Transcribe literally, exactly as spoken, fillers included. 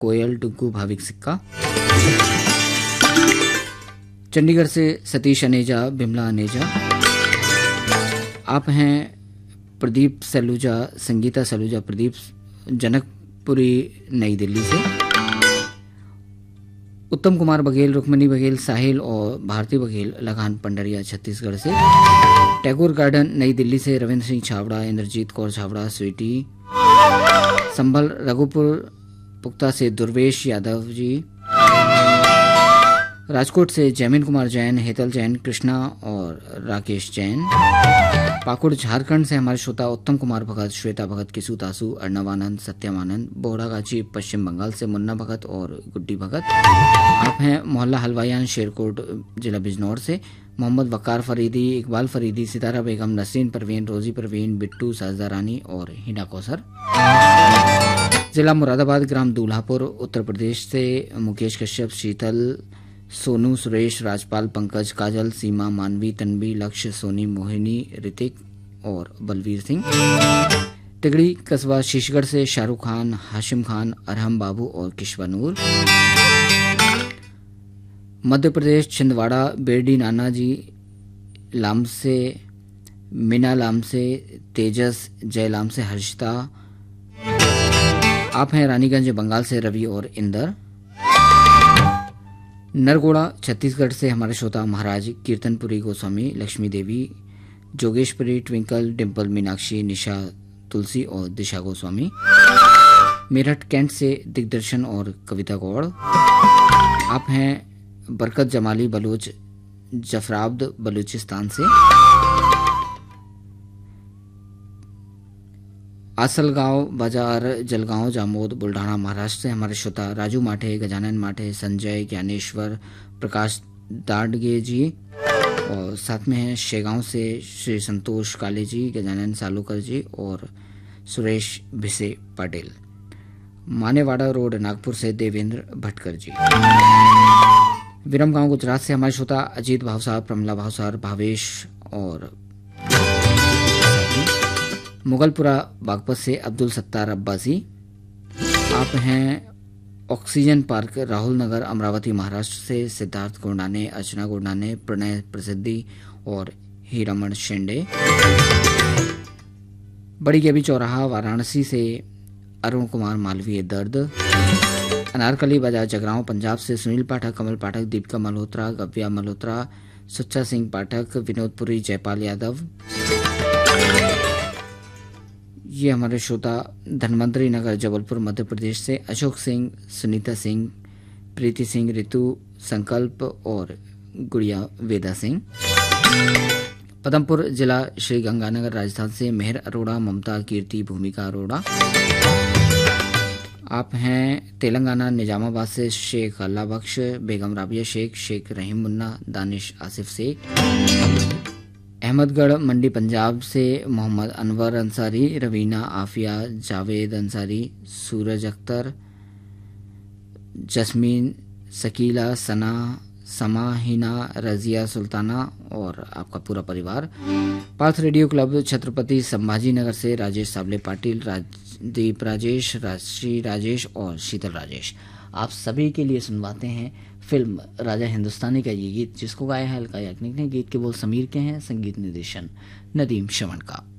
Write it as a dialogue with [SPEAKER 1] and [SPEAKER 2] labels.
[SPEAKER 1] कोयल डुग्गू भाविक सिक्का। चंडीगढ़ से सतीश अनेजा बिमला अनेजा। आप हैं प्रदीप सलूजा संगीता सलूजा प्रदीप जनकपुरी नई दिल्ली से। उत्तम कुमार बघेल रुक्मणी बघेल साहिल और भारती बघेल लगान पंडरिया छत्तीसगढ़ से। टैगोर गार्डन नई दिल्ली से रविंद्र सिंह छावड़ा इंद्रजीत कौर छावड़ा स्वीटी। संभल रघुपुर पुख्ता से दुर्वेश यादव जी। राजकोट से जैमिन कुमार जैन हेतल जैन कृष्णा और राकेश जैन। पाकुड़ झारखंड से हमारे श्रोता उत्तम कुमार भगत श्वेता भगत किसू तासू अर्णवानंद सत्यमानंद। बोहड़ागाछी पश्चिम बंगाल से मुन्ना भगत और गुड्डी भगत। आप हैं मोहल्ला हलवायान शेरकोट जिला बिजनौर से। मोहम्मद वकार फरीदी इकबाल फरीदी सितारा बेगम नसरीन परवीन रोजी परवीन बिट्टू साजदा रानी और हिना कौसर। जिला मुरादाबाद ग्राम दूल्हापुर उत्तर प्रदेश से मुकेश कश्यप शीतल सोनू सुरेश राजपाल पंकज काजल सीमा मानवी तन्वी लक्ष्य सोनी मोहिनी ऋतिक और बलवीर सिंह। तिगड़ी कस्बा शीशगढ़ से शाहरुख खान हाशिम खान अरहम बाबू और किश्वानूर। मध्य प्रदेश छिंदवाड़ा बेरडी नाना जी लाम से मीना लाम से तेजस जयलाम से हर्षिता। आप हैं रानीगंज बंगाल से रवि और इंदर। नरगोड़ा छत्तीसगढ़ से हमारे श्रोता महाराज कीर्तनपुरी गोस्वामी लक्ष्मी देवी जोगेशपुरी ट्विंकल डिम्पल मीनाक्षी निशा तुलसी और दिशा गोस्वामी। मेरठ कैंट से दिग्दर्शन और कविता गौड़। आप हैं बरकत जमाली बलूच जफराब्द बलूचिस्तान से। आसलगांव बाजार जलगांव जामोद बुल्ढाना महाराष्ट्र से हमारे श्रोता राजू माठे गजानन माठे संजय ज्ञानेश्वर प्रकाश दाडगे जी और साथ में हैं शेगांव से श्री संतोष काले जी गजानन सालूकर जी और सुरेश भिसे पाटिल। मानेवाड़ा रोड नागपुर से देवेंद्र भटकर जी। विरमगांव गुजरात से हमारे श्रोता अजीत भावसार प्रमला भावसार भावेश और मुगलपुरा बागपत से अब्दुल सत्तार अब्बासी। आप हैं ऑक्सीजन पार्क राहुल नगर अमरावती महाराष्ट्र से सिद्धार्थ गुरनाने अर्चना गुरनाने प्रणय प्रसिद्धि और हीरामण शेंडे। बड़ी गेबी चौराहा वाराणसी से अरुण कुमार मालवीय दर्द। अनारकली बाजार जगरांव पंजाब से सुनील पाठक कमल पाठक दीपिका मल्होत्रा गव्या मल्होत्रा सुच्चा सिंह पाठक विनोदपुरी जयपाल यादव। ये हमारे श्रोता धनवंतरी नगर जबलपुर मध्य प्रदेश से अशोक सिंह सुनीता सिंह प्रीति सिंह ऋतु संकल्प और गुड़िया वेदा सिंह। पदमपुर जिला श्री गंगानगर राजस्थान से मेहर अरोड़ा ममता कीर्ति भूमिका अरोड़ा। आप हैं तेलंगाना निजामाबाद से शेख अल्लाह बख्श बेगम राबिया शेख शेख रहीम मुन्ना दानिश आसिफ शेख। अहमदगढ़ मंडी पंजाब से मोहम्मद अनवर अंसारी रवीना आफिया जावेद अंसारी सूरज अख्तर जस्मीन शकीला सना समा हिना रजिया सुल्ताना और आपका पूरा परिवार। पार्थ रेडियो क्लब छत्रपति संभाजी नगर से राजेश साबले पाटिल राजदीप राजेश राजश्री राजेश और शीतल राजेश। आप सभी के लिए सुनवाते हैं फिल्म राजा हिंदुस्तानी का ये गीत जिसको गाया है अलका याग्निक ने। गीत के बोल समीर के हैं संगीत निर्देशन नदीम श्रवण का।